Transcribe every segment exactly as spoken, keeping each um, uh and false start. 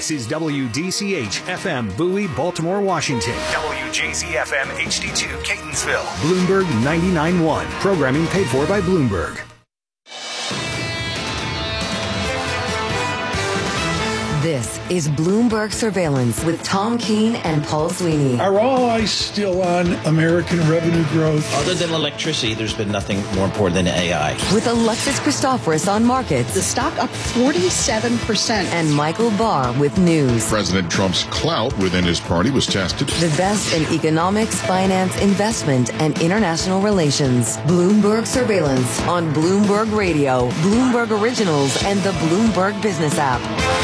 This is W D C H F M Bowie, Baltimore, Washington. W J Z F M H D two Catonsville. Bloomberg ninety-nine point one. Programming paid for by Bloomberg. This is Bloomberg Surveillance with Tom Keene and Paul Sweeney. Are all eyes still on American revenue growth? Other than electricity, there's been nothing more important than A I. With Alexis Christoforous on markets. The stock up forty-seven percent. And Michael Barr with news. President Trump's clout within his party was tested. The best in economics, finance, investment, and international relations. Bloomberg Surveillance on Bloomberg Radio, Bloomberg Originals, and the Bloomberg Business app.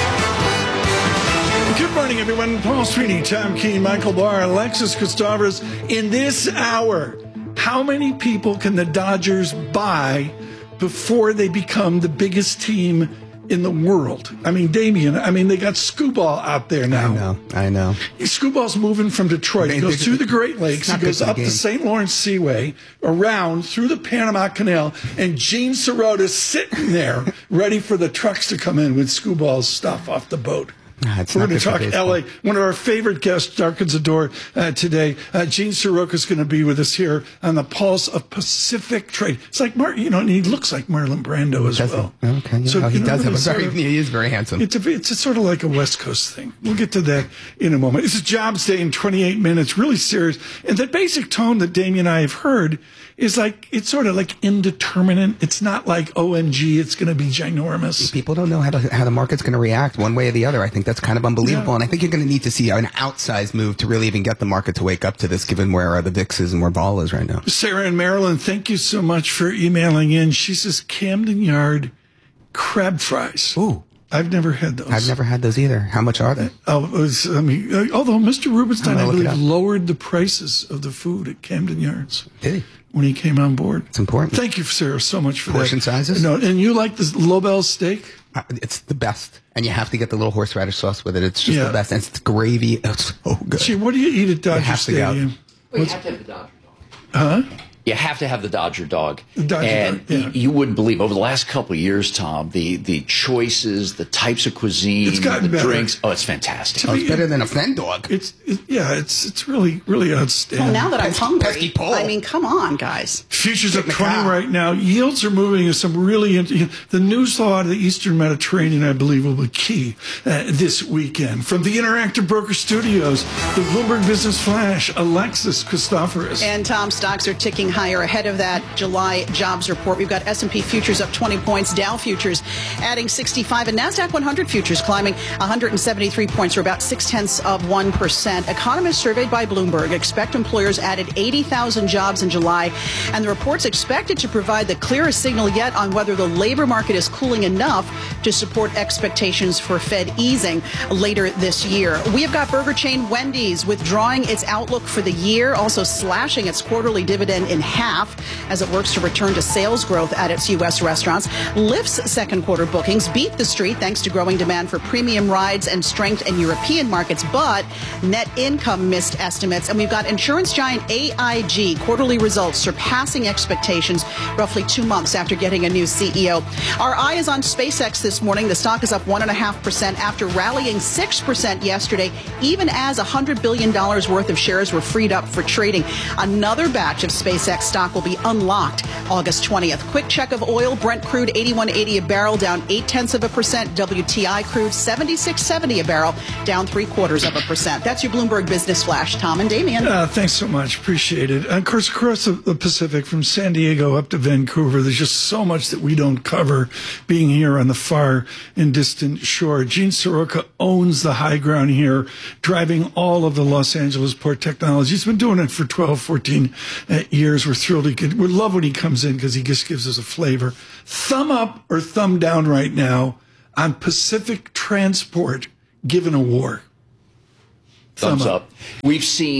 Good morning, everyone. Paul Sweeney, Tom Keene, Michael Barr, Alexis Christoforous. In this hour, how many people can the Dodgers buy before they become the biggest team in the world? I mean, Damian, I mean, they got Scooball out there now. I know, I know. Scooball's moving from Detroit. He goes through the Great Lakes. He goes up the Saint Lawrence Seaway, around, through the Panama Canal, and Gene Sirota's sitting there ready for the trucks to come in with Scooball's stuff off the boat. Nah, We're going to talk L A. One of our favorite guests darkens the door uh, today. Uh, Gene Soroka is going to be with us here on the Pulse of Pacific Trade. It's like, Mar- you know, and he looks like Marlon Brando as does well. He? Okay, yeah. So, oh, he know, does have a very, of, he is very handsome. It's, a, it's a sort of like a West Coast thing. We'll get to that in a moment. It's a Jobs Day in twenty-eight minutes, really serious. And the basic tone that Damien and I have heard is like, it's sort of like indeterminate. It's not like, O M G, it's going to be ginormous. People don't know how, to, how the market's going to react one way or the other. I think that's kind of unbelievable. Yeah. And I think you're going to need to see an outsized move to really even get the market to wake up to this, given where uh, the V I X is and where vol is right now. Sarah in Maryland, thank you so much for emailing in. She says Camden Yard crab fries. Ooh. I've never had those. I've never had those either. How much are they? Oh, it was, I mean, uh, although Mister Rubenstein, I believe, look lowered the prices of the food at Camden Yards. Did he? When he came on board. It's important. Thank you, Sarah, so much for Portion that. Portion sizes? No, and you like this Lobel steak? Uh, it's the best. And you have to get the little horseradish sauce with it. It's just yeah. the best. And it's gravy. It's so good. Gee, what do you eat at Dodger Stadium? Well, you have to have the Dodger dog. Huh? You have to have the Dodger dog. The Dodger and dog, yeah. y- you wouldn't believe, over the last couple of years, Tom, the, the choices, the types of cuisine, it's gotten the better. drinks. Oh, it's fantastic. Oh, it's better than a Fen dog. It's it, Yeah, it's it's really, really outstanding. Well, now that I'm Pesky- hungry, pesky Paul. I mean, come on, guys. Futures up Get in the twenty car. right now. Yields are moving in some really, you know, the news law out of the Eastern Mediterranean, I believe, will be key uh, this weekend. From the Interactive Broker Studios, the Bloomberg Business Flash, Alexis Christoforous. And Tom, stocks are ticking higher ahead of that July jobs report. We've got S and P futures up twenty points, Dow futures adding sixty-five, and NASDAQ one hundred futures climbing one hundred seventy-three points, or about six-tenths of one percent. Economists surveyed by Bloomberg expect employers added eighty thousand jobs in July, and the report's expected to provide the clearest signal yet on whether the labor market is cooling enough to support expectations for Fed easing later this year. We have got burger chain Wendy's withdrawing its outlook for the year, also slashing its quarterly dividend in half as it works to return to sales growth at its U S restaurants. Lyft's second quarter bookings beat the street thanks to growing demand for premium rides and strength in European markets, but net income missed estimates. And we've got insurance giant A I G quarterly results surpassing expectations roughly two months after getting a new C E O. Our eye is on SpaceX this morning. The stock is up one point five percent after rallying six percent yesterday, even as one hundred billion dollars worth of shares were freed up for trading. Another batch of SpaceX stock will be unlocked August twentieth. Quick check of oil. Brent crude eighty-one eighty a barrel, down eight tenths of a percent. W T I crude seventy-six seventy a barrel, down three quarters of a percent. That's your Bloomberg Business Flash. Tom and Damien. Uh, thanks so much. Appreciate it. And of course, across the, the Pacific, from San Diego up to Vancouver, there's just so much that we don't cover being here on the far and distant shore. Gene Soroka owns the high ground here, driving all of the Los Angeles port technology. He's been doing it for twelve, fourteen uh, years. We're thrilled he could. We love when he comes in because he just gives us a flavor. Thumb up or thumb down right now on Pacific Transport given a war? Thumbs up. We've seen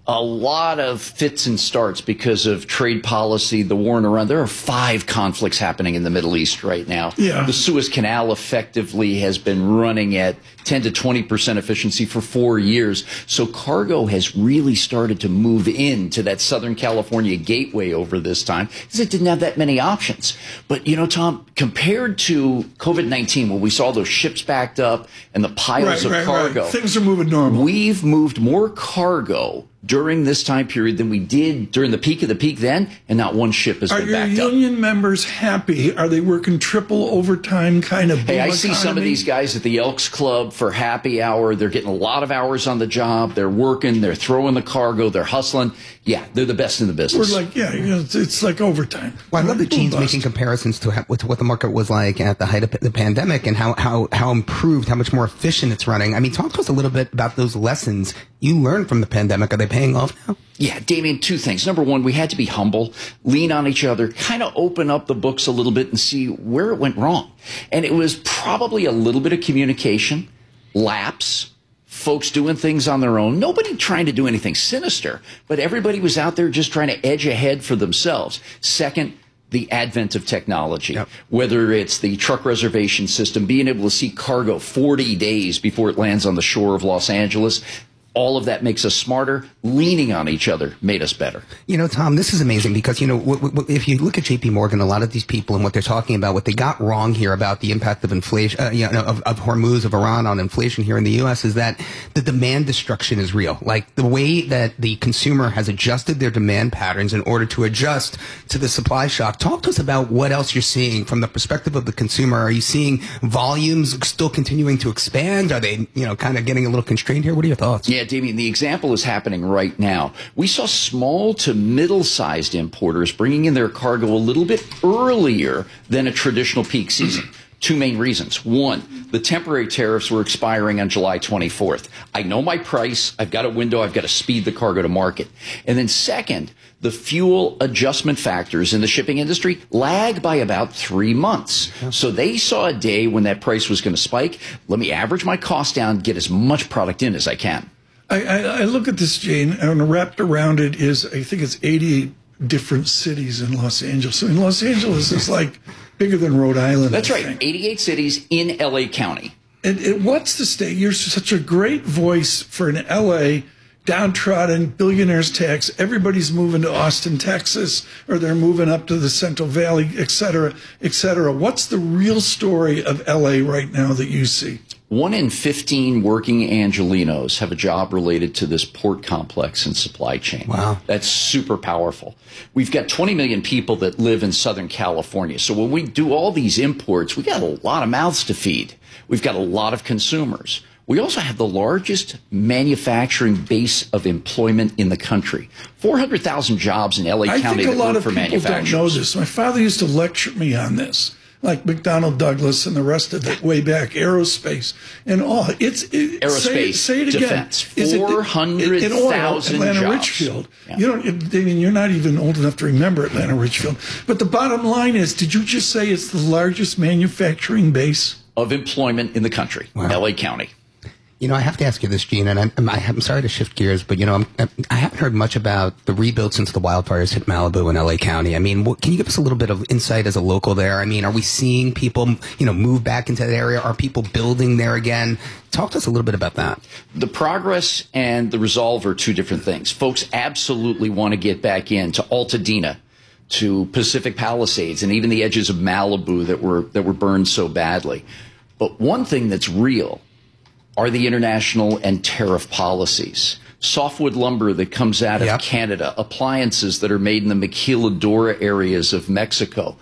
a lot of fits and starts because of trade policy, the war in Iran. There are five conflicts happening in the Middle East right now. Yeah. The Suez Canal effectively has been running at ten to twenty percent efficiency for four years. So cargo has really started to move into that Southern California gateway over this time because it didn't have that many options. But, you know, Tom, compared to COVID nineteen, when we saw those ships backed up and the piles right, of right, cargo, right. Things are moving normal. We've moved more cargo during this time period than we did during the peak of the peak then, and not one ship has Are been your backed up. union members happy? Are they working triple overtime kind of Hey, I boom see some of economy? these guys at the Elks Club for happy hour. They're getting a lot of hours on the job. They're working. They're throwing the cargo. They're hustling. Yeah, they're the best in the business. We're like, yeah, you know, it's, it's like overtime. Well, I love that Boom Gene's bust. making comparisons to, ha- to what the market was like at the height of the pandemic and how, how, how improved, how much more efficient it's running. I mean, talk to us a little bit about those lessons you learned from the pandemic. Are they paying off now? Yeah, Damien, two things. Number one, we had to be humble, lean on each other, kind of open up the books a little bit and see where it went wrong. And it was probably a little bit of communication, lapse, folks doing things on their own. Nobody trying to do anything sinister, but everybody was out there just trying to edge ahead for themselves. Second, the advent of technology, yep. whether it's the truck reservation system, being able to see cargo forty days before it lands on the shore of Los Angeles. All of that makes us smarter. Leaning on each other made us better. You know, Tom, this is amazing because, you know, w- w- if you look at J P Morgan, a lot of these people and what they're talking about, what they got wrong here about the impact of inflation, uh, you know, of, of Hormuz, of Iran on inflation here in the U S is that the demand destruction is real. Like the way that the consumer has adjusted their demand patterns in order to adjust to the supply shock. Talk to us about what else you're seeing from the perspective of the consumer. Are you seeing volumes still continuing to expand? Are they, you know, kind of getting a little constrained here? What are your thoughts? Yeah, Damien, the example is happening right now. We saw small to middle-sized importers bringing in their cargo a little bit earlier than a traditional peak season. Two main reasons. One, the temporary tariffs were expiring on July twenty-fourth. I know my price. I've got a window. I've got to speed the cargo to market. And then second, the fuel adjustment factors in the shipping industry lag by about three months. So they saw a day when that price was going to spike. Let me average my cost down, get as much product in as I can. I, I, I look at this, Jane, and wrapped around it is, I think it's eighty-eight different cities in Los Angeles. So in Los Angeles, it's like bigger than Rhode Island. That's I right. think. eighty-eight cities in L A County. And, and what's the state? You're such a great voice for an L A downtrodden billionaires tax. Everybody's moving to Austin, Texas, or they're moving up to the Central Valley, et cetera, et cetera. What's the real story of L A right now that you see? One in fifteen working Angelinos have a job related to this port complex and supply chain. Wow. That's super powerful. We've got twenty million people that live in Southern California. So when we do all these imports, we got a lot of mouths to feed. We've got a lot of consumers. We also have the largest manufacturing base of employment in the country. four hundred thousand jobs in L A I County think a that lot work of for people manufacturers. don't know this. My father used to lecture me on this, like McDonnell Douglas and the rest of it way back, aerospace and all. It's it, Aerospace, say, say it again. defense, Is it- four hundred in oil, thousand Atlanta jobs. Richfield. Yeah. You don't. I mean, you're not even old enough to remember Atlanta Richfield. But the bottom line is, did you just say it's the largest manufacturing base Of employment in the country, Wow. L A County. You know, I have to ask you this, Gene, and I'm, I'm, I'm sorry to shift gears, but, you know, I'm, I haven't heard much about the rebuild since the wildfires hit Malibu and L A County. I mean, what, can you give us a little bit of insight as a local there? I mean, are we seeing people, you know, move back into that area? Are people building there again? Talk to us a little bit about that. The progress and the resolve are two different things. Folks absolutely want to get back into Altadena, to Pacific Palisades, and even the edges of Malibu that were that were burned so badly. But one thing that's real are the international and tariff policies. Softwood lumber that comes out of Yep. Canada, appliances that are made in the maquiladora areas of Mexico,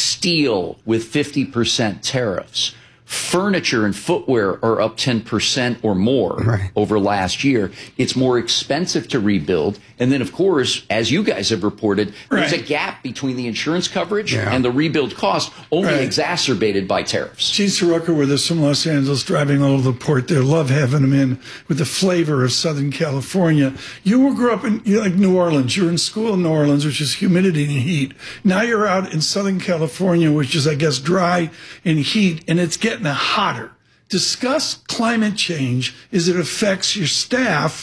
steel with fifty percent tariffs, furniture and footwear are up ten percent or more Right. over last year. It's more expensive to rebuild. And then, of course, as you guys have reported, there's a Right. gap between the insurance coverage Yeah. and the rebuild cost, only Right. exacerbated by tariffs. Gene Soroka with us from Los Angeles, driving all over the port there. Love having him in with the flavor of Southern California. You grew up in, you like New Orleans. You were in school in New Orleans, which is humidity and heat. Now you're out in Southern California, which is, I guess, dry and heat, and it's getting hotter. Discuss climate change as it affects your staff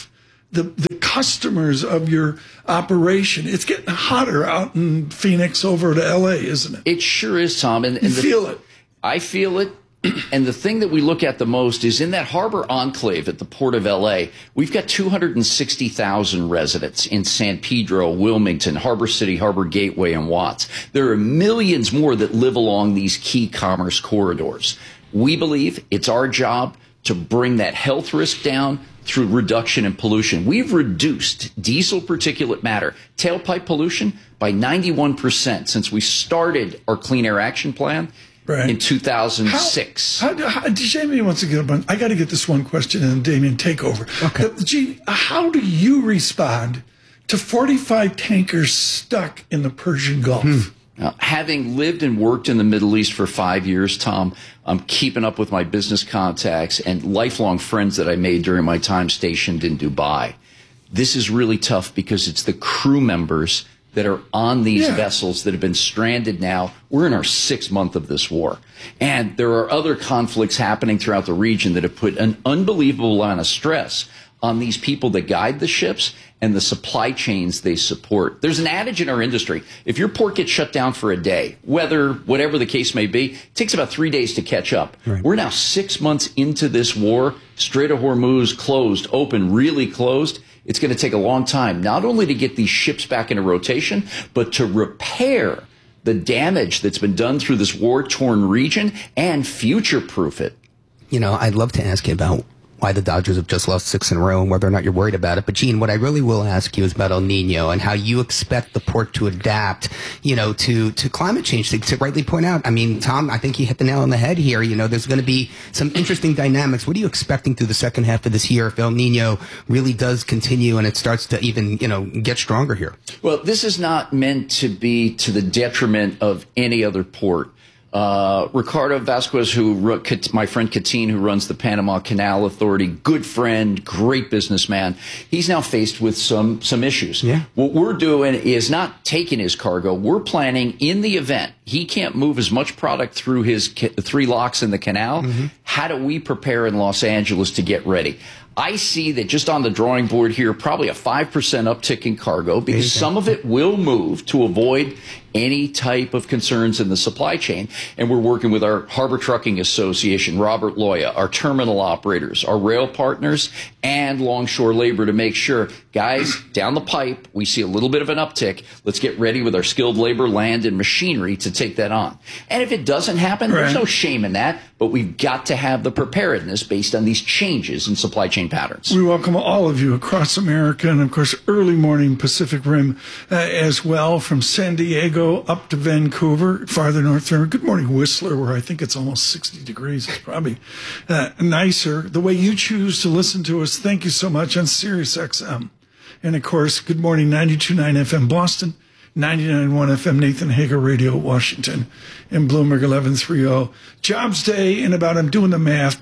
the, the customers of your operation. It's getting hotter out in Phoenix over to L A, isn't it? It sure is, Tom. And, and you the, feel it. I feel it. And the thing that we look at the most is in that harbor enclave at the Port of L A, we've got two hundred sixty thousand residents in San Pedro, Wilmington, Harbor City, Harbor Gateway, and Watts. There are millions more that live along these key commerce corridors. We believe it's our job to bring that health risk down through reduction in pollution. We've reduced diesel particulate matter, tailpipe pollution, by ninety-one percent since we started our Clean Air Action Plan. Right. In two thousand six. How, how, how, Jamie wants to get up on. I got to get this one question and then Damien take over. Okay. The, Gene, how do you respond to forty-five tankers stuck in the Persian Gulf? Hmm. Now, having lived and worked in the Middle East for five years, Tom, I'm keeping up with my business contacts and lifelong friends that I made during my time stationed in Dubai. This is really tough because it's the crew members that are on these yeah. vessels that have been stranded now. We're in our sixth month of this war. And there are other conflicts happening throughout the region that have put an unbelievable amount of stress on these people that guide the ships and the supply chains they support. There's an adage in our industry. If your port gets shut down for a day, whether, whatever the case may be, it takes about three days to catch up. Right. We're now six months into this war. Strait of Hormuz closed, open, really closed. It's going to take a long time, not only to get these ships back into rotation, but to repair the damage that's been done through this war-torn region and future-proof it. You know, I'd love to ask you about why the Dodgers have just lost six in a row and whether or not you're worried about it. But, Gene, what I really will ask you is about El Nino and how you expect the port to adapt, you know, to, to climate change, to, to rightly point out. I mean, Tom, I think you hit the nail on the head here. You know, there's going to be some interesting dynamics. What are you expecting through the second half of this year if El Nino really does continue and it starts to even, you know, get stronger here? Well, this is not meant to be to the detriment of any other port. Uh, Ricardo Vasquez, who my friend Katine, who runs the Panama Canal Authority, good friend, great businessman. He's now faced with some some issues. Yeah. What we're doing is not taking his cargo. We're planning in the event he can't move as much product through his ca- three locks in the canal. Mm-hmm. How do we prepare in Los Angeles to get ready? I see that just on the drawing board here, probably a five percent uptick in cargo because some of it will move to avoid any type of concerns in the supply chain. And we're working with our Harbor Trucking Association, Robert Loya, our terminal operators, our rail partners, and longshore labor to make sure, guys, down the pipe, we see a little bit of an uptick. Let's get ready with our skilled labor, land, and machinery to take that on. And if it doesn't happen, right. there's no shame in that, but we've got to have the preparedness based on these changes in supply chain patterns. We welcome all of you across America and, of course, early morning Pacific Rim uh, as well, from San Diego up to Vancouver, farther north. Good morning, Whistler, where I think it's almost sixty degrees. It's probably uh, nicer. The way you choose to listen to us, thank you so much on Sirius X M. And, of course, good morning, ninety-two point nine F M Boston, ninety-nine point one F M Nathan Hager Radio Washington, and Bloomberg eleven thirty. Jobs Day in about, I'm doing the math,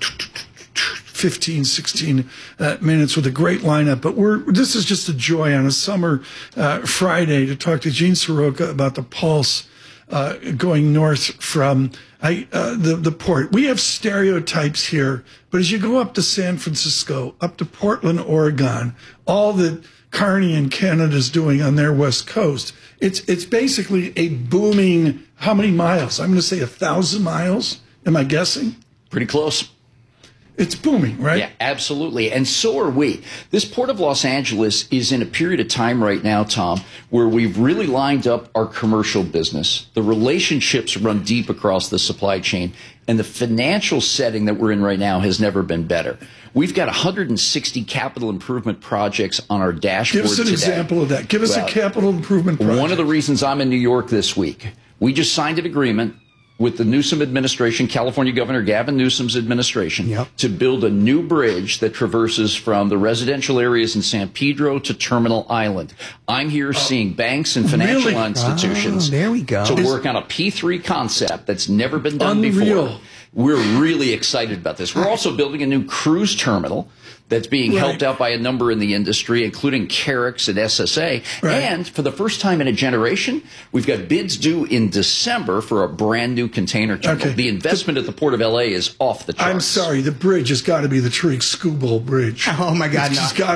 fifteen, sixteen uh, minutes with a great lineup. But we're this is just a joy on a summer uh, Friday to talk to Gene Soroka about the Pulse uh, going north from I, uh, the, the port. We have stereotypes here, but as you go up to San Francisco, up to Portland, Oregon, all that Carney and Canada's doing on their west coast, it's it's basically a booming, how many miles? I'm going to say a thousand miles. Am I guessing? Pretty close. It's booming, right? Yeah, absolutely. And so are we. This Port of Los Angeles is in a period of time right now, Tom, where we've really lined up our commercial business. The relationships run deep across the supply chain, and the financial setting that we're in right now has never been better. We've got one hundred sixty capital improvement projects on our dashboard today. Give us an today. example of that. Give us well, a capital improvement project. One of the reasons I'm in New York this week, we just signed an agreement with the Newsom administration, California Governor Gavin Newsom's administration, yep. to build a new bridge that traverses from the residential areas in San Pedro to Terminal Island. I'm here oh, seeing banks and financial really? institutions oh, there we go. to work on a P three concept that's never been done Unreal. before. We're really excited about this. We're also building a new cruise terminal that's being right. helped out by a number in the industry, including Carrick's and S S A. Right. And for the first time in a generation, we've got bids due in December for a brand new container terminal. Okay. The investment the, at the Port of L A is off the charts. I'm sorry, the bridge has got to be the Tariq Skubal Bridge. Oh, my God. It's no. just got to be.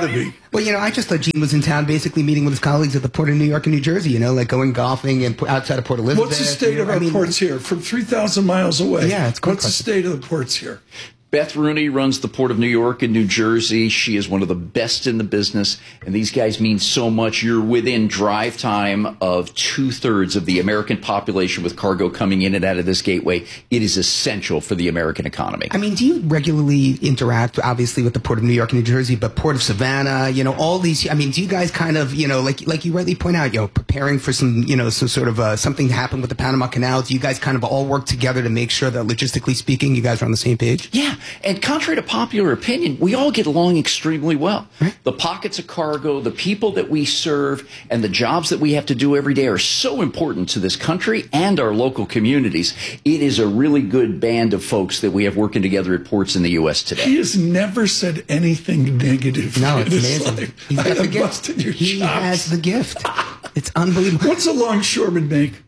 Well, you know, I just thought Gene was in town basically meeting with his colleagues at the Port of New York and New Jersey, you know, like going golfing and outside of Port Elizabeth. What's the state of our I mean, ports here? From three thousand miles away. Yeah, it's quite What's the state of the ports here? Beth Rooney runs the Port of New York and New Jersey. She is one of the best in the business, and these guys mean so much. You're within drive time of two-thirds of the American population with cargo coming in and out of this gateway. It is essential for the American economy. I mean, do you regularly interact, obviously, with the Port of New York and New Jersey, but Port of Savannah, you know, all these, I mean, do you guys kind of, you know, like like you rightly point out, you know, preparing for some, you know, some sort of uh, something to happen with the Panama Canal, do you guys kind of all work together to make sure that, logistically speaking, you guys are on the same page? Yeah. And contrary to popular opinion, we all get along extremely well. Right. The pockets of cargo, the people that we serve, and the jobs that we have to do every day are so important to this country and our local communities. It is a really good band of folks that we have working together at ports in the U S today. He has never said anything negative. No, it's amazing. Like, He's got the gift. Your he chops. has the gift. It's unbelievable. What's a longshoreman make?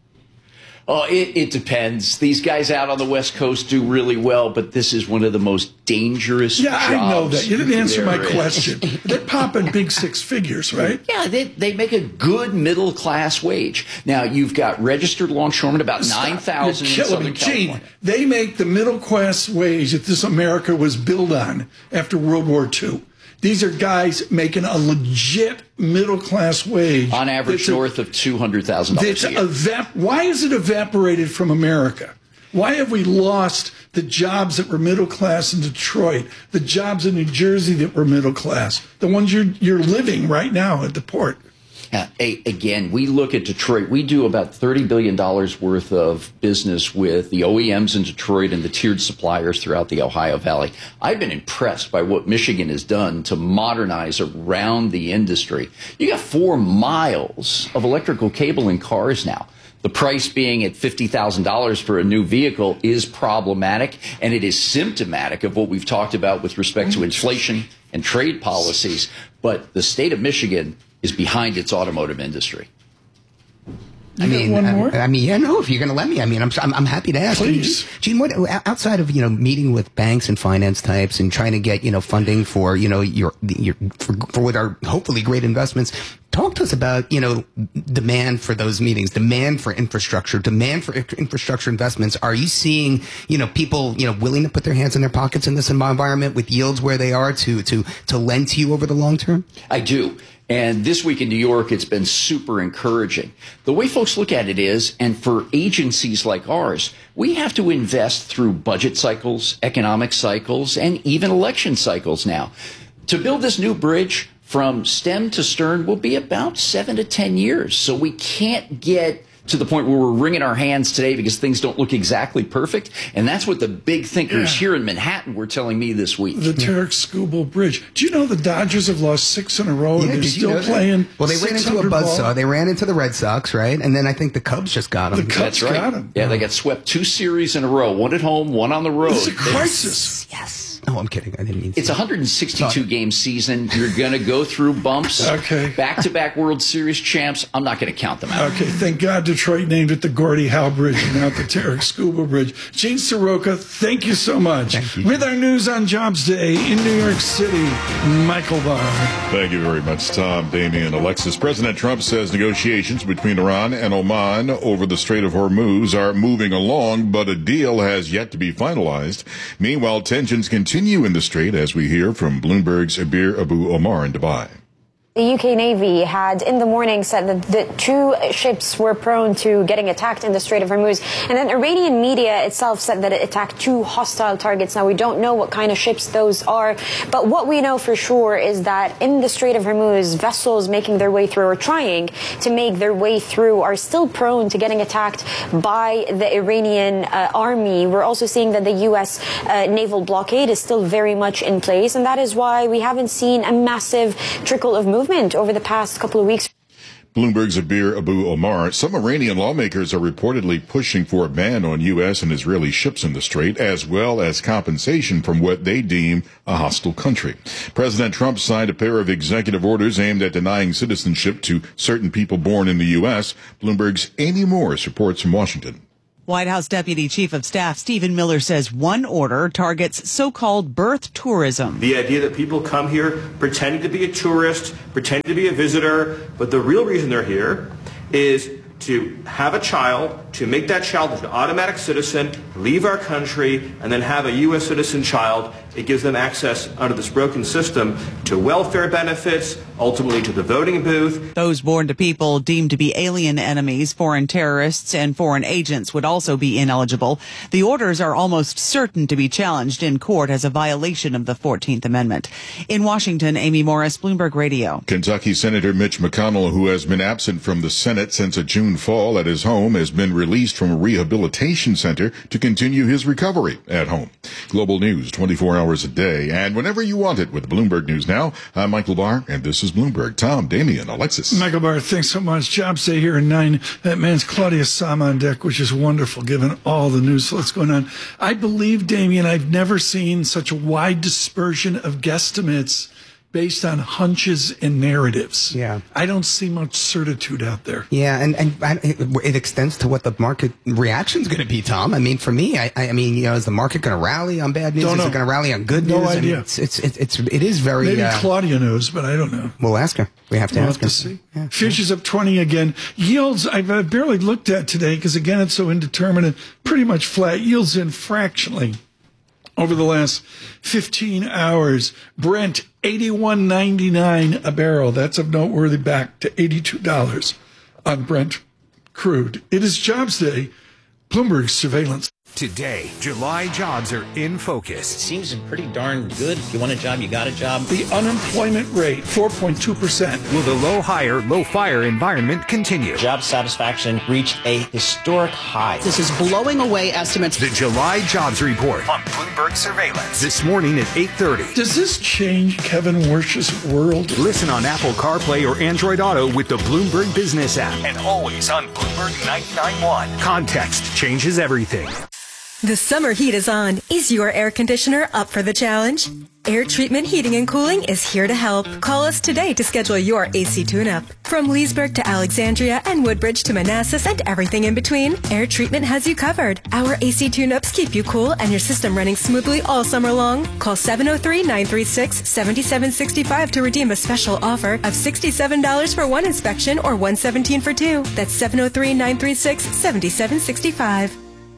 Oh, it, it depends. These guys out on the West Coast do really well, but this is one of the most dangerous yeah, jobs. Yeah, I know that. You didn't answer my is. question. They're popping big six figures, right? Yeah, they, they make a good middle-class wage. Now, you've got registered longshoremen, about nine thousand in Southern me. California. Gene, they make the middle-class wage that this America was built on after World War Two. These are guys making a legit middle-class wage. On average, a, north of two hundred thousand dollars a year. Evap- why is it evaporated from America? Why have we lost the jobs that were middle-class in Detroit, the jobs in New Jersey that were middle-class, the ones you're, you're living right now at the port? Uh, a, again, we look at Detroit. We do about thirty billion dollars worth of business with the O E Ms in Detroit and the tiered suppliers throughout the Ohio Valley. I've been impressed by what Michigan has done to modernize around the industry. You got four miles of electrical cable in cars now. The price being at fifty thousand dollars for a new vehicle is problematic, and it is symptomatic of what we've talked about with respect to inflation and trade policies. But the state of Michigan is behind its automotive industry. I mean, one more? I, I mean, yeah, no. If you're going to let me, I mean, I'm I'm, I'm happy to ask. Please, Gene. What outside of you know meeting with banks and finance types and trying to get you know funding for you know your your for, for what are hopefully great investments. Talk to us about, you know, demand for those meetings, demand for infrastructure, demand for infrastructure investments. Are you seeing, you know, people, you know, willing to put their hands in their pockets in this environment with yields where they are to to to lend to you over the long term? I do. And this week in New York, it's been super encouraging. The way folks look at it is, and for agencies like ours, we have to invest through budget cycles, economic cycles, and even election cycles now. To build this new bridge from stem to stern will be about seven to ten years. So we can't get to the point where we're wringing our hands today because things don't look exactly perfect. And that's what the big thinkers yeah. here in Manhattan were telling me this week. The Tarik Skubal Bridge. Do you know the Dodgers have lost six in a row yeah, and they're still you know playing? Well, they ran into a buzzsaw. They ran into the Red Sox, right? And then I think the Cubs just got them. The Cubs that's right. got them. Yeah, they got swept two series in a row. One at home, one on the road. It's a crisis. Yes. yes. No, I'm kidding. I didn't mean to. It's a one hundred sixty-two game season. You're going to go through bumps. Okay. Back-to-back World Series champs. I'm not going to count them out. Okay. Thank God Detroit named it the Gordie Howe Bridge and not the Tarik Skubal Bridge. Gene Soroka, thank you so much. Thank you. With our News on Jobs Day in New York City, Michael Barr. Thank you very much, Tom, Damian, Alexis. President Trump says negotiations between Iran and Oman over the Strait of Hormuz are moving along, but a deal has yet to be finalized. Meanwhile, tensions continue in the strait, as we hear from Bloomberg's Abir Abu Omar in Dubai. The U K Navy had in the morning said that the two ships were prone to getting attacked in the Strait of Hormuz. And then Iranian media itself said that it attacked two hostile targets. Now, we don't know what kind of ships those are. But what we know for sure is that in the Strait of Hormuz, vessels making their way through or trying to make their way through are still prone to getting attacked by the Iranian uh, army. We're also seeing that the U S uh, naval blockade is still very much in place. And that is why we haven't seen a massive trickle of movement over the past couple of weeks. Bloomberg's Abir Abu Omar. Some Iranian lawmakers are reportedly pushing for a ban on U S and Israeli ships in the strait, as well as compensation from what they deem a hostile country. President Trump signed a pair of executive orders aimed at denying citizenship to certain people born in the U S. Bloomberg's Amy Morris reports from Washington. White House Deputy Chief of Staff Stephen Miller says one order targets so-called birth tourism. The idea that people come here pretending to be a tourist, pretending to be a visitor, but the real reason they're here is to have a child, to make that child an automatic citizen, leave our country, and then have a U S citizen child. It gives them access under this broken system to welfare benefits, ultimately to the voting booth. Those born to people deemed to be alien enemies, foreign terrorists, and foreign agents would also be ineligible. The orders are almost certain to be challenged in court as a violation of the fourteenth Amendment. In Washington, Amy Morris, Bloomberg Radio. Kentucky Senator Mitch McConnell, who has been absent from the Senate since a June fall at his home, has been released from a rehabilitation center to continue his recovery at home. Global news twenty-four hours a day and whenever you want it with Bloomberg News Now. I'm Michael Barr, and this is Bloomberg. Tom, Damian, Alexis. Michael Barr, thanks so much. Jobs Day here in nine. That man's Claudia Sama on deck, which is wonderful given all the news that's going on. I believe, Damian, I've never seen such a wide dispersion of guesstimates based on hunches and narratives. Yeah. I don't see much certitude out there. Yeah, and, and it, it extends to what the market reaction is going to be, Tom. I mean, for me, I, I mean, you know, is the market going to rally on bad news? Don't is know. it going to rally on good no news? No idea. I mean, it's, it's, it's, it's, it is very... Maybe uh, Claudia knows, but I don't know. We'll ask her. We have to we'll ask have her. to see. Yeah. Futures up twenty again. Yields, I've uh, barely looked at today because, again, it's so indeterminate. Pretty much flat. Yields in fractionally over the last fifteen hours. Brent, eighty-one ninety-nine a barrel. That's of noteworthy, back to eighty-two dollars on Brent crude. It is Jobs Day. Bloomberg Surveillance. Today, July jobs are in focus. Seems pretty darn good. If you want a job, you got a job. The unemployment rate, four point two percent. Will the low hire, low fire environment continue? Job satisfaction reached a historic high. This is blowing away estimates. The July jobs report on Bloomberg Surveillance this morning at eight thirty. Does this change Kevin Wersch's world? Listen on Apple CarPlay or Android Auto with the Bloomberg Business app. And always on Bloomberg ninety-nine point one. Context changes everything. The summer heat is on. Is your air conditioner up for the challenge? Air Treatment Heating and Cooling is here to help. Call us today to schedule your A C tune-up. From Leesburg to Alexandria and Woodbridge to Manassas and everything in between, Air Treatment has you covered. Our A C tune-ups keep you cool and your system running smoothly all summer long. Call seven oh three, nine three six, seven seven six five to redeem a special offer of sixty-seven dollars for one inspection or one hundred seventeen dollars for two. That's seven oh three, nine three six, seven seven six five.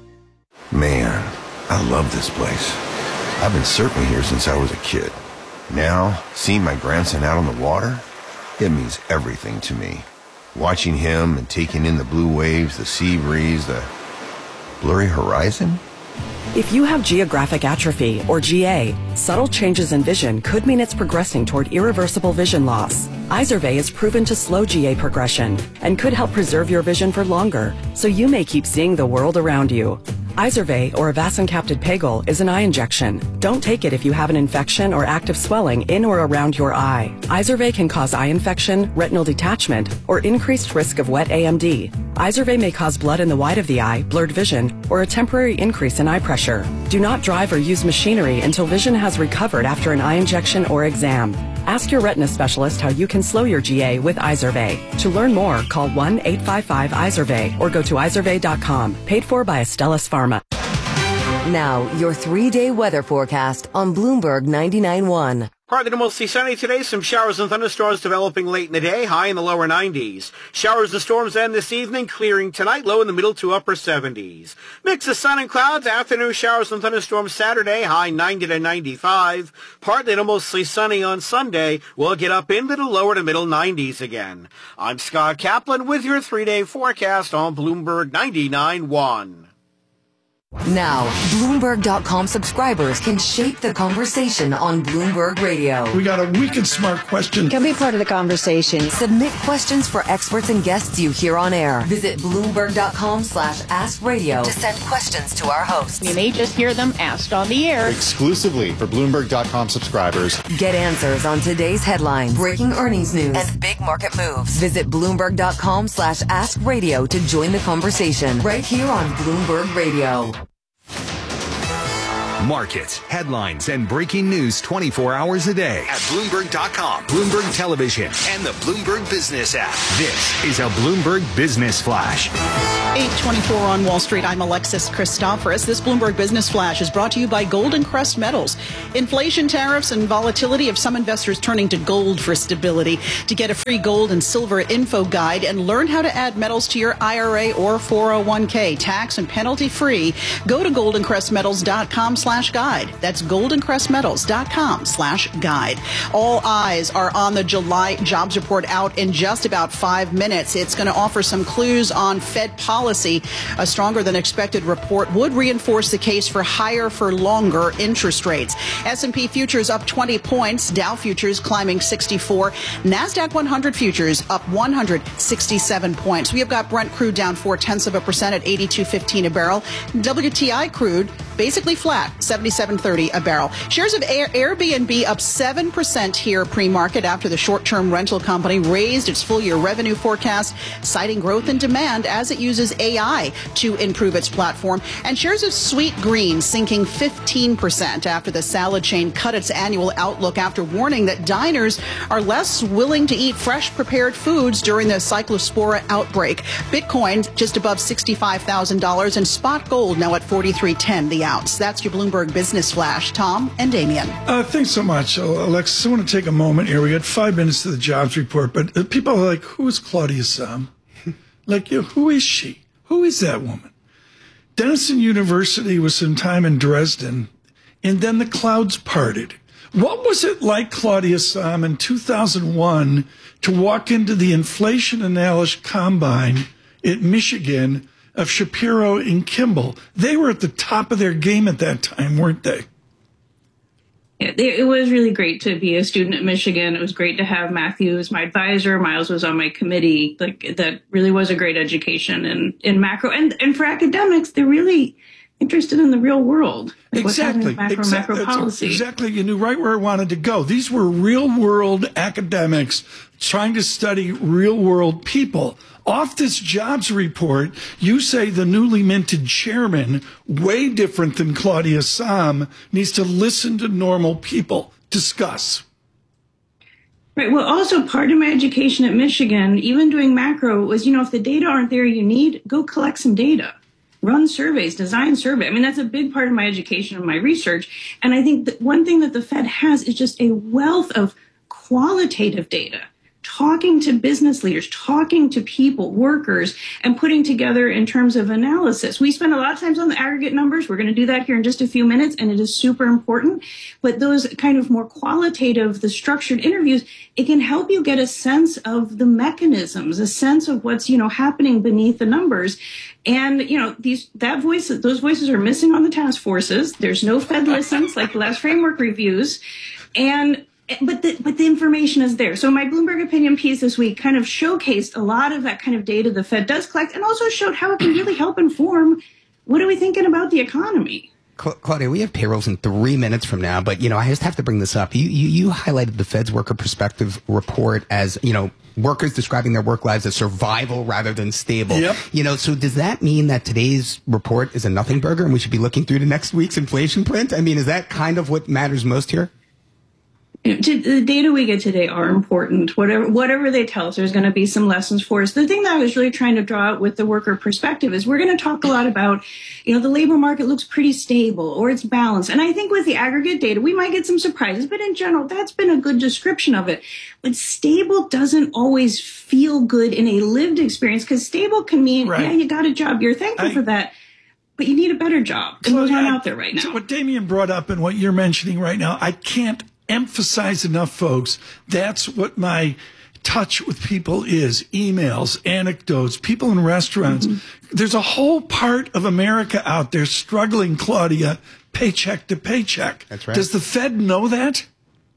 Man, I love this place. I've been surfing here since I was a kid. Now, seeing my grandson out on the water, it means everything to me. Watching him and taking in the blue waves, the sea breeze, the blurry horizon. If you have geographic atrophy, or G A, subtle changes in vision could mean it's progressing toward irreversible vision loss. Izervay is proven to slow G A progression and could help preserve your vision for longer, so you may keep seeing the world around you. Izervay, or avacincaptad pegol, is an eye injection. Don't take it if you have an infection or active swelling in or around your eye. Izervay can cause eye infection, retinal detachment, or increased risk of wet A M D. Izervay may cause blood in the white of the eye, blurred vision, or a temporary increase in eye pressure. Do not drive or use machinery until vision has recovered after an eye injection or exam. Ask your retina specialist how you can slow your G A with Izervay. To learn more, call one eight five five Izervay or go to izervay dot com. Paid for by Astellas Pharma. Now, your three-day weather forecast on Bloomberg ninety-nine point one. Partly to mostly sunny today. Some showers and thunderstorms developing late in the day, high in the lower nineties. Showers and storms end this evening, clearing tonight, low in the middle to upper seventies. Mix of sun and clouds, afternoon showers and thunderstorms Saturday, high ninety to ninety-five. Partly to mostly sunny on Sunday. We'll get up into the lower to middle nineties again. I'm Scott Kaplan with your three-day forecast on Bloomberg ninety-nine point one. Now, Bloomberg dot com subscribers can shape the conversation on Bloomberg Radio. We got a wicked smart question. Can be part of the conversation. Submit questions for experts and guests you hear on air. Visit Bloomberg dot com slash ask radio to send questions to our hosts. You may just hear them asked on the air. Exclusively for Bloomberg dot com subscribers. Get answers on today's headlines, breaking earnings news, and big market moves. Visit Bloomberg dot com slash ask radio to join the conversation right here on Bloomberg Radio. Markets, headlines, and breaking news twenty-four hours a day at Bloomberg dot com, Bloomberg Television, and the Bloomberg Business app. This is a Bloomberg Business Flash. eight twenty-four on Wall Street. I'm Alexis Christoforous. This Bloomberg Business Flash is brought to you by Golden Crest Metals. Inflation, tariffs, and volatility have some investors turning to gold for stability. To get a free gold and silver info guide and learn how to add metals to your I R A or four oh one k, tax and penalty free, go to golden crest metals dot com slash guide. That's golden crest metals dot com slash guide. All eyes are on the July jobs report out in just about five minutes. It's going to offer some clues on Fed policy. A stronger than expected report would reinforce the case for higher for longer interest rates. S and P futures up twenty points. Dow futures climbing sixty-four. NASDAQ one hundred futures up one hundred sixty-seven points. We have got Brent crude down four tenths of a percent at eighty-two fifteen a barrel. W T I crude basically flat, seventy-seven thirty a barrel. Shares of Air- Airbnb up seven percent here pre-market after the short-term rental company raised its full-year revenue forecast, citing growth in demand as it uses A I to improve its platform. And shares of Sweet Green sinking fifteen percent after the salad chain cut its annual outlook after warning that diners are less willing to eat fresh prepared foods during the Cyclospora outbreak. Bitcoin just above sixty-five thousand dollars and spot gold now at forty-three ten the ounce. That's your Bloomberg Business Flash. Tom and Damien. Uh, thanks so much, Alexis. I want to take a moment here. We got five minutes to the jobs report, but uh, people are like, who is Claudia Sahm? Like, you know, who is she? Who is that woman? Denison University was some time in Dresden, and then the clouds parted. What was it like, Claudia Sahm, in two thousand one to walk into the inflation analysis combine at Michigan of Shapiro and Kimball? They were at the top of their game at that time, weren't they? It, it was really great to be a student at Michigan. It was great to have Matthew as my advisor. Miles was on my committee. Like, that really was a great education in, in macro. And, and for academics, they're really interested in the real world. Like Exactly. Macro, exactly. macro policy. Exactly. You knew right where I wanted to go. These were real world academics trying to study real world people. Off this jobs report, you say the newly minted chairman, way different than Claudia Sahm, needs to listen to normal people. Discuss. Right. Well, also part of my education at Michigan, even doing macro, was, you know, if the data aren't there you need, go collect some data. Run surveys, design survey. I mean, that's a big part of my education and my research. And I think that one thing that the Fed has is just a wealth of qualitative data. Talking to business leaders, talking to people, workers, and putting together in terms of analysis. We spend a lot of times on the aggregate numbers. We're going to do that here in just a few minutes, and it is super important. But those kind of more qualitative, the structured interviews, it can help you get a sense of the mechanisms, a sense of what's, you know, happening beneath the numbers. And, you know, these that voices, those voices are missing on the task forces. There's no Fed listens like the last framework reviews. And But the, but the information is there. So my Bloomberg Opinion piece this week kind of showcased a lot of that kind of data the Fed does collect, and also showed how it can really help inform what are we thinking about the economy. Claudia, we have payrolls in three minutes from now, but, you know, I just have to bring this up. You, you, you highlighted the Fed's Worker Perspective report as, you know, workers describing their work lives as survival rather than stable. Yep. You know, so does that mean that today's report is a nothing burger and we should be looking through to next week's inflation print? I mean, is that kind of what matters most here? The data we get today are important. Whatever whatever they tell us, there's going to be some lessons for us. The thing that I was really trying to draw out with the worker perspective is we're going to talk a lot about, you know, the labor market looks pretty stable or it's balanced. And I think with the aggregate data, we might get some surprises, but in general, that's been a good description of it. But stable doesn't always feel good in a lived experience, because stable can mean, right. yeah, you got a job. You're thankful I- for that. But you need a better job. And those aren't out there right now. So what Damien brought up and what you're mentioning right now, I can't emphasize enough, folks. That's what my touch with people is. Emails, anecdotes, people in restaurants. Mm-hmm. There's a whole part of America out there struggling, Claudia, paycheck to paycheck. That's right. Does the Fed know that?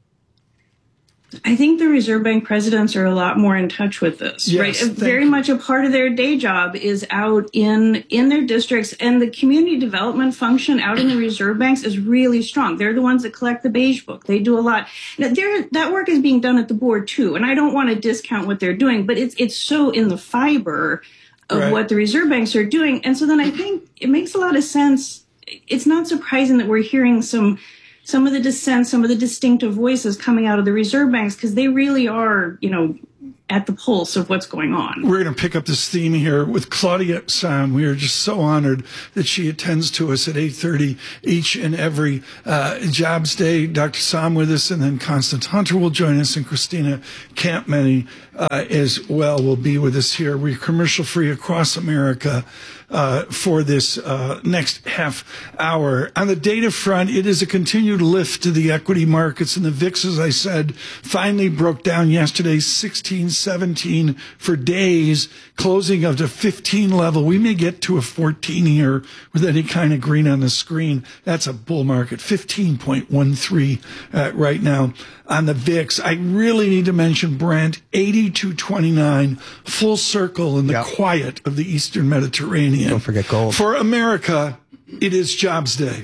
I think the Reserve Bank presidents are a lot more in touch with this, yes, right? Very you. much a part of their day job is out in, in their districts, and the community development function out in the reserve banks is really strong. They're the ones that collect the beige book. They do a lot. Now, that work is being done at the board too, and I don't want to discount what they're doing, but it's, it's so in the fiber of right. what the reserve banks are doing. And so then I think it makes a lot of sense it's not surprising that we're hearing some some of the dissent, some of the distinctive voices coming out of the reserve banks, because they really are, you know, at the pulse of what's going on. We're going to pick up this theme here with Claudia Sahm. We are just so honored that she attends to us at eight thirty each and every uh, Jobs Day. Doctor Sahm with us, and then Constance Hunter will join us, and Christina Campmany uh, as well will be with us here. We're commercial free across America uh, for this uh, next half hour. On the data front, it is a continued lift to the equity markets, and the V I X, as I said, finally broke down yesterday, sixteen seventeen for days, closing of the fifteen level. We may get to a fourteen here with any kind of green on the screen. That's a bull market, fifteen point one three uh, right now on the V I X. I really need to mention Brent, eighty-two twenty-nine, full circle in the yep. quiet of the Eastern Mediterranean. Don't forget gold. For America, it is Jobs Day.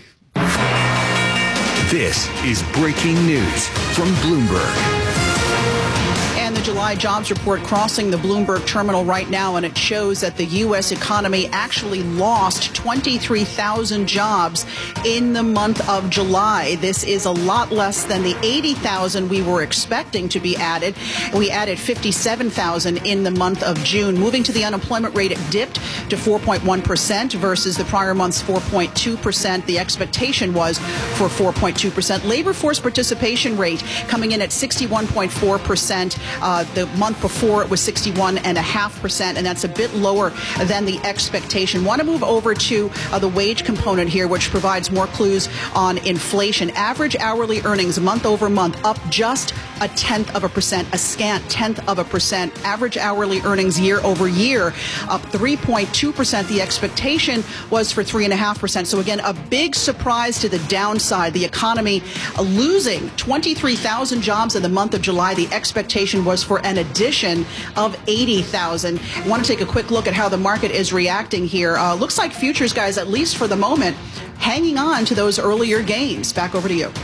This is breaking news from Bloomberg. And the July jobs report crossing the Bloomberg terminal right now, and it shows that the U S economy actually lost twenty-three thousand jobs in the month of July. This is a lot less than the eighty thousand we were expecting to be added. We added fifty-seven thousand in the month of June. Moving to the unemployment rate, it dipped to four point one percent versus the prior month's four point two percent. The expectation was for four point two percent. Labor force participation rate coming in at sixty-one point four percent. Uh, the month before it was sixty-one point five percent, and that's a bit lower than the expectation. Want to move over to uh, the wage component here, which provides more clues on inflation. Average hourly earnings month over month up just a tenth of a percent, a scant tenth of a percent. Average hourly earnings year over year up three point two percent. The expectation was for three point five percent. So again, a big surprise to the downside. The economy uh, losing twenty-three thousand jobs in the month of July. The expectation was for an addition of eighty thousand. I want to take a quick look at how the market is reacting here. Uh, looks like futures guys, at least for the moment, hanging on to those earlier gains. Back over to you.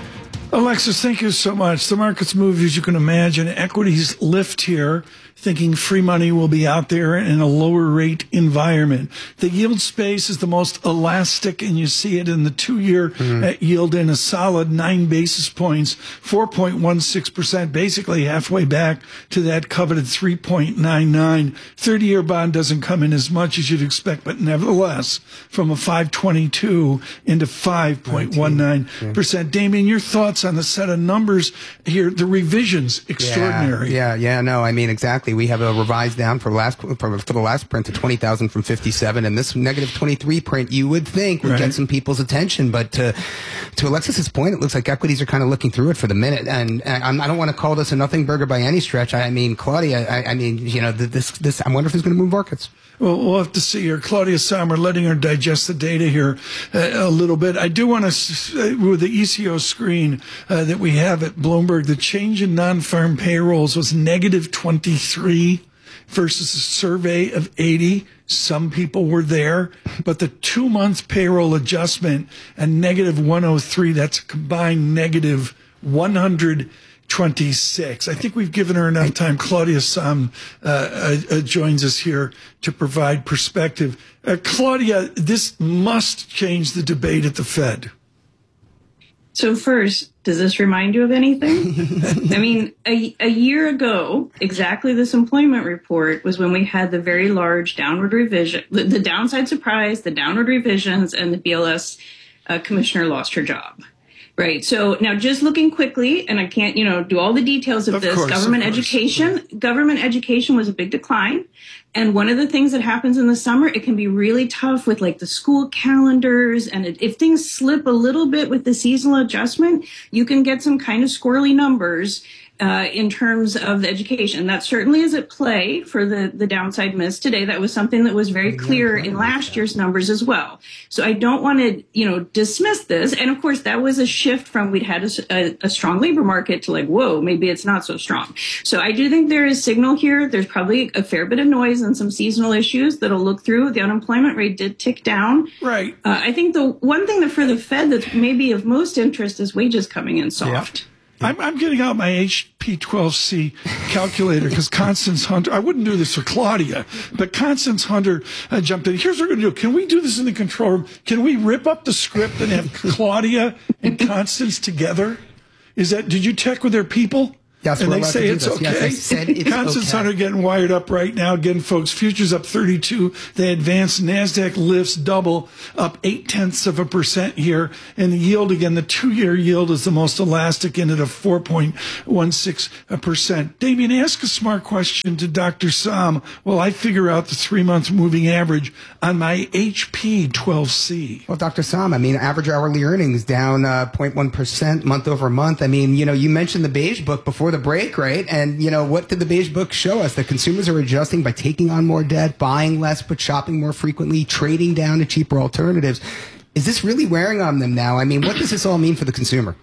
Alexis, thank you so much. The market's moved, as you can imagine. Equities lift here, thinking free money will be out there in a lower rate environment. The yield space is the most elastic, and you see it in the two-year mm-hmm. yield in a solid nine basis points, four point one six percent, basically halfway back to that coveted three point nine nine. thirty-year bond doesn't come in as much as you'd expect, but nevertheless, from a five twenty-two into five point one nine percent. Yeah. Damien, your thoughts on the set of numbers here? The revisions, extraordinary. Yeah, yeah, yeah no, I mean, exactly. We have a revised down for last for, for the last print to twenty thousand from fifty-seven, and this negative twenty-three print you would think would right. get some people's attention, but to to Alexis's point, it looks like equities are kind of looking through it for the minute. And, and I don't want to call this a nothing burger by any stretch. I, I mean, Claudia, I, I mean, you know, this this. I wonder if it's going to move markets. Well, we'll have to see here. Claudia Sahm, we're letting her digest the data here uh, a little bit. I do want to, uh, with the E C O screen uh, that we have at Bloomberg, the change in non-farm payrolls was negative twenty-three versus a survey of eighty. Some people were there, but the two-month payroll adjustment and negative one oh three, that's a combined negative one hundred twenty-six. I think we've given her enough time. Claudia Sahm uh, uh, uh, joins us here to provide perspective. Uh, Claudia, this must change the debate at the Fed. So first, does this remind you of anything? I mean, a, a year ago, exactly this employment report was when we had the very large downward revision, the, the downside surprise, the downward revisions, and the B L S uh, commissioner lost her job. Right. So now just looking quickly, and I can't, you know, do all the details of, of this, course, government of education, yeah. government education was a big decline. And one of the things that happens in the summer, it can be really tough with like the school calendars. And it, if things slip a little bit with the seasonal adjustment, you can get some kind of squirrely numbers Uh, in terms of the education. That certainly is at play for the, the downside miss today. That was something that was very clear in last year's numbers as well. So I don't want to, you know, dismiss this. And of course, that was a shift from we'd had a, a, a strong labor market to like, whoa, maybe it's not so strong. So I do think there is signal here. There's probably a fair bit of noise and some seasonal issues that'll look through. The unemployment rate did tick down. Right. Uh, I think the one thing that for the Fed that's maybe of most interest is wages coming in soft. Yeah. I'm, I'm getting out my H P twelve C calculator because Constance Hunter, I wouldn't do this for Claudia, but Constance Hunter uh, jumped in. Here's what we're going to do. Can we do this in the control room? Can we rip up the script and have Claudia and Constance together? Is that, did you check with their people? Yes, and we're they allowed say to do it's this. okay. Yes, I said it's Constance okay. Hunter getting wired up right now. Again, folks, futures up thirty-two. They advance. NASDAQ lifts double, up eight tenths of a percent here. And the yield, again, the two-year yield is the most elastic in it of four point one six percent. Damien, ask a smart question to Doctor Sam while I figure out the three-month moving average on my H P twelve C. Well, Doctor Sam, I mean, average hourly earnings down uh, zero point one percent month over month. I mean, you know, you mentioned the Beige Book before the break, right? And, you know, what did the Beige Book show us? That consumers are adjusting by taking on more debt, buying less, but shopping more frequently, trading down to cheaper alternatives. Is this really wearing on them now? I mean, what does this all mean for the consumer?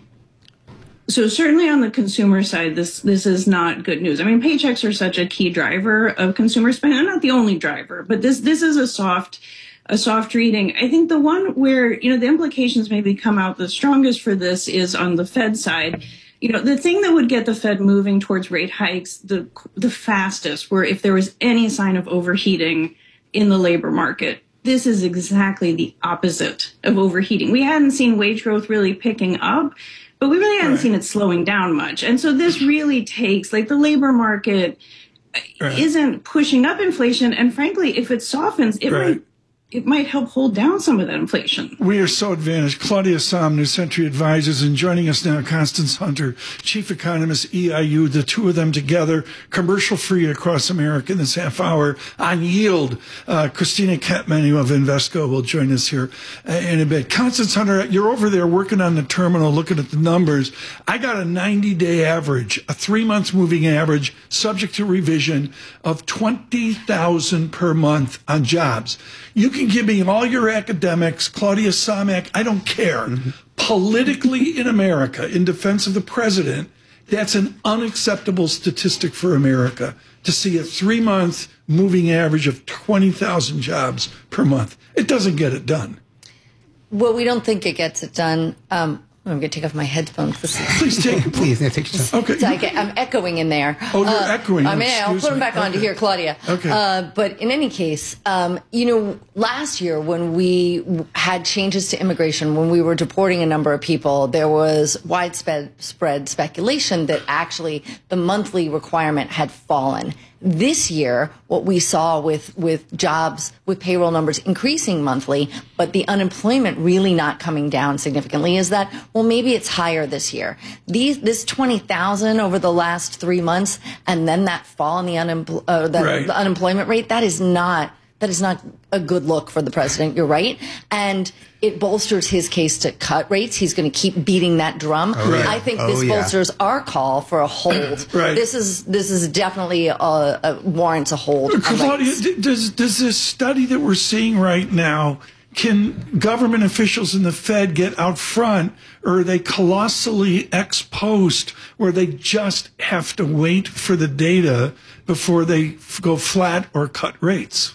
So certainly on the consumer side, this this is not good news. I mean, paychecks are such a key driver of consumer spending. They're not the only driver, but this this is a soft a soft reading. I think the one where, you know, the implications maybe come out the strongest for this is on the Fed side. You know, the thing that would get the Fed moving towards rate hikes the the fastest were if there was any sign of overheating in the labor market. This is exactly the opposite of overheating. We hadn't seen wage growth really picking up, but we really hadn't right. seen it slowing down much. And so this really takes, like, the labor market right. isn't pushing up inflation. And frankly, if it softens, it right. might it might help hold down some of that inflation. We are so advantaged. Claudia Sam, New Century Advisors, and joining us now, Constance Hunter, Chief Economist, E I U, the two of them together, commercial-free across America in this half hour on yield. Uh, Christina Ketman of Invesco will join us here uh, in a bit. Constance Hunter, you're over there working on the terminal, looking at the numbers. I got a ninety-day average, a three-month moving average, subject to revision, of twenty thousand per month on jobs. You can give me all your academics, Claudia Samek, I don't care. Mm-hmm. Politically in America, in defense of the president, that's an unacceptable statistic for America to see a three-month moving average of twenty thousand jobs per month. It doesn't get it done. Well, we don't think it gets it done. Um, I'm going to take off my headphones. This is Please take it. Please, yeah, take your time. Okay. So I get, I'm echoing in there. Oh, you're uh, echoing. I mean, I'll put them back me. on okay. to hear Claudia. Okay. Uh, but in any case, um, you know, last year when we had changes to immigration, when we were deporting a number of people, there was widespread spread speculation that actually the monthly requirement had fallen. This year, what we saw with, with jobs, with payroll numbers increasing monthly, but the unemployment really not coming down significantly, is that, well, maybe it's higher this year. These, this twenty thousand over the last three months, and then that fall in the, unempl- uh, the, right. the unemployment rate, that is not that is not a good look for the president. You're right. And it bolsters his case to cut rates. He's going to keep beating that drum. Oh, yeah. I think oh, this yeah. bolsters our call for a hold. Right. This is this is definitely a, a warrants a hold. Claudia, does does this study that we're seeing right now, can government officials in the Fed get out front, or are they colossally ex post, where they just have to wait for the data before they f- go flat or cut rates?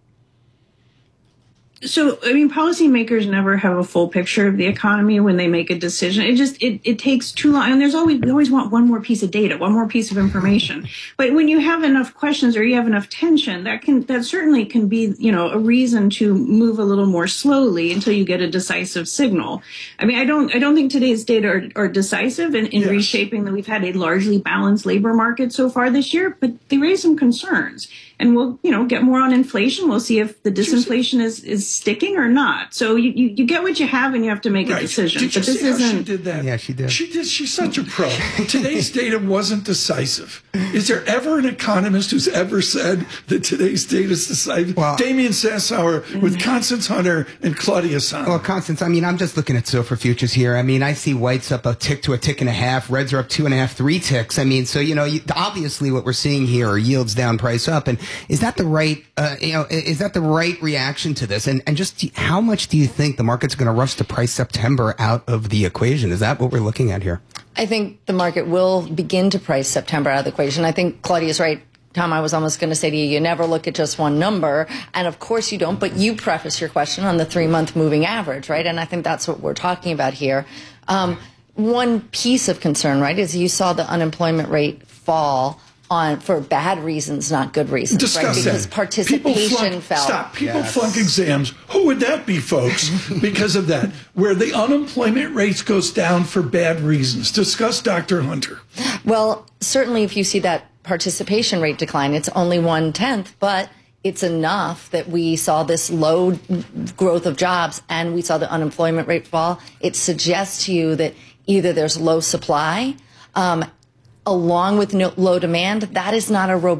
So, I mean, policymakers never have a full picture of the economy when they make a decision. It just, it, it takes too long. And there's always, we always want one more piece of data, one more piece of information. But when you have enough questions or you have enough tension, that can, that certainly can be, you know, a reason to move a little more slowly until you get a decisive signal. I mean, I don't, I don't think today's data are, are decisive in, in yes. reshaping that we've had a largely balanced labor market so far this year, but they raise some concerns. And we'll, you know, get more on inflation. We'll see if the disinflation is, is sticking or not. So you, you, you get what you have and you have to make right. a decision. Did but you this see how isn't. She did that? Yeah, she did. She did. She's such a pro. Today's data wasn't decisive. Is there ever an economist who's ever said that today's data is decisive? Well, Damien Sassower with Constance Hunter and Claudia Sam. Well, Constance, I mean, I'm just looking at SOFR futures here. I mean, I see whites up a tick to a tick and a half. Reds are up two and a half, three ticks. I mean, so, you know, you, obviously what we're seeing here are yields down, price up. And is that the right Uh, you know, is that the right reaction to this? And and just how much do you think the market's going to rush to price September out of the equation? Is that what we're looking at here? I think the market will begin to price September out of the equation. I think Claudia's right. Tom, I was almost going to say to you, you never look at just one number. And of course you don't, but you preface your question on the three-month moving average, right? And I think that's what we're talking about here. Um, one piece of concern, right, is you saw the unemployment rate fall on for bad reasons, not good reasons. Discuss right? Because that. participation flunk, fell. Stop. People Yes. flunk exams. Who would that be, folks? Because of that. Where the unemployment rates goes down for bad reasons. Discuss, Doctor Hunter. Well, certainly if you see that participation rate decline, it's only one-tenth, but it's enough that we saw this low growth of jobs and we saw the unemployment rate fall. It suggests to you that either there's low supply, um, along with no, low demand. That is not a robust